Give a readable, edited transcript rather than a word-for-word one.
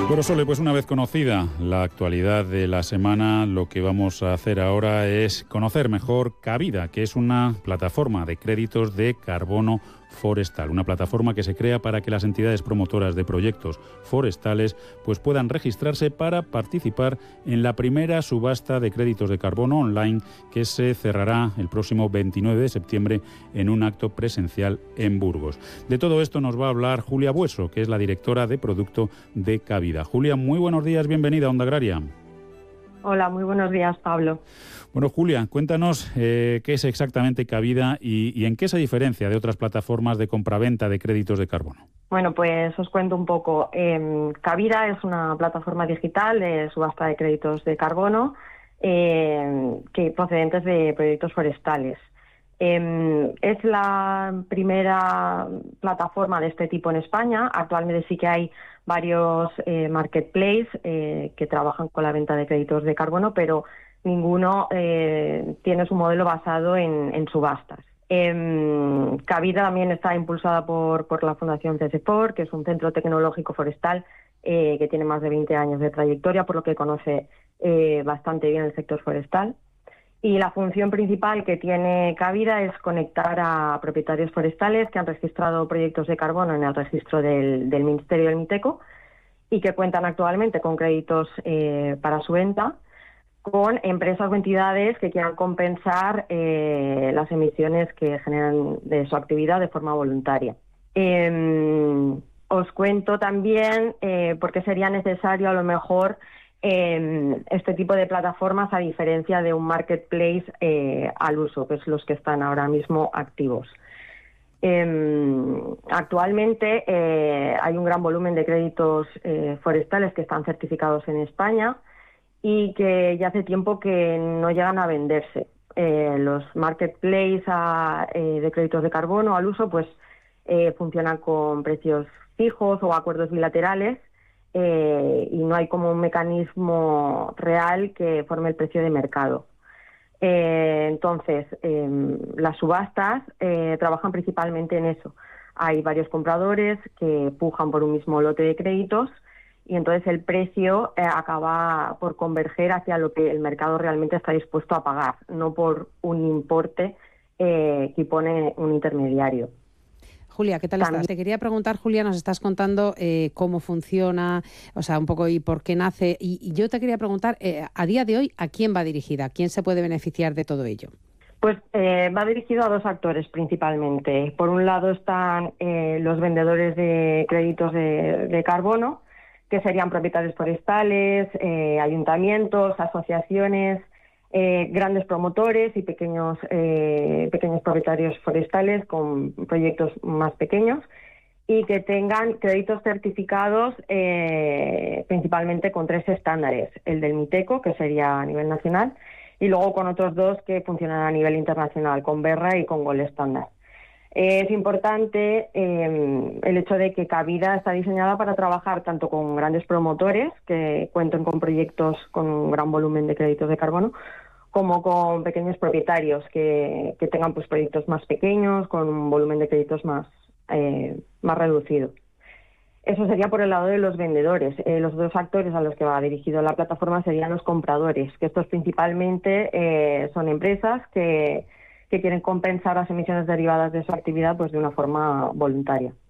Bueno, Sole, pues una vez conocida la actualidad de la semana, lo que vamos a hacer ahora es conocer mejor Cabida, que es una plataforma de créditos de carbono forestal, una plataforma que se crea para que las entidades promotoras de proyectos forestales pues puedan registrarse para participar en la primera subasta de créditos de carbono online que se cerrará el próximo 29 de septiembre en un acto presencial en Burgos. De todo esto nos va a hablar Julia Bueso, que es la directora de producto de Cabida. Julia, muy buenos días, bienvenida a Onda Agraria. Hola, muy buenos días, Pablo. Bueno, Julia, cuéntanos qué es exactamente Cabida y en qué se diferencia de otras plataformas de compraventa de créditos de carbono. Bueno, pues os cuento un poco. Cabida es una plataforma digital de subasta de créditos de carbono que procedentes de proyectos forestales. Es la primera plataforma de este tipo en España. Actualmente sí que hay varios marketplaces que trabajan con la venta de créditos de carbono, pero ninguno tiene su modelo basado en subastas. Cabida también está impulsada por la Fundación CSFOR, que es un centro tecnológico forestal que tiene más de 20 años de trayectoria, por lo que conoce bastante bien el sector forestal. Y la función principal que tiene Cabida es conectar a propietarios forestales que han registrado proyectos de carbono en el registro del Ministerio del MITECO y que cuentan actualmente con créditos para su venta, con empresas o entidades que quieran compensar las emisiones que generan de su actividad de forma voluntaria. Os cuento también por qué sería necesario a lo mejor este tipo de plataformas a diferencia de un marketplace al uso, que es los que están ahora mismo activos. Actualmente hay un gran volumen de créditos forestales que están certificados en España y que ya hace tiempo que no llegan a venderse. Los marketplaces de créditos de carbono al uso pues funcionan con precios fijos o acuerdos bilaterales y no hay como un mecanismo real que forme el precio de mercado. Entonces, las subastas trabajan principalmente en eso. Hay varios compradores que pujan por un mismo lote de créditos y entonces el precio acaba por converger hacia lo que el mercado realmente está dispuesto a pagar, no por un importe que impone un intermediario. Julia, ¿qué tal estás? Te quería preguntar, Julia, nos estás contando cómo funciona, o sea, un poco y por qué nace. Y yo te quería preguntar, a día de hoy, ¿a quién va dirigida? ¿Quién se puede beneficiar de todo ello? Pues va dirigido a dos actores principalmente. Por un lado están los vendedores de créditos de carbono, que serían propietarios forestales, ayuntamientos, asociaciones, grandes promotores y pequeños propietarios forestales con proyectos más pequeños y que tengan créditos certificados principalmente con 3 estándares, el del MITECO, que sería a nivel nacional, y luego con otros 2 que funcionan a nivel internacional, con BERRA y con Gold Standard. Es importante el hecho de que Cabida está diseñada para trabajar tanto con grandes promotores que cuenten con proyectos con un gran volumen de créditos de carbono, como con pequeños propietarios que tengan pues proyectos más pequeños, con un volumen de créditos más reducido. Eso sería por el lado de los vendedores. Los dos actores a los que va dirigido la plataforma serían los compradores, que estos principalmente son empresas que quieren compensar las emisiones derivadas de su actividad pues de una forma voluntaria.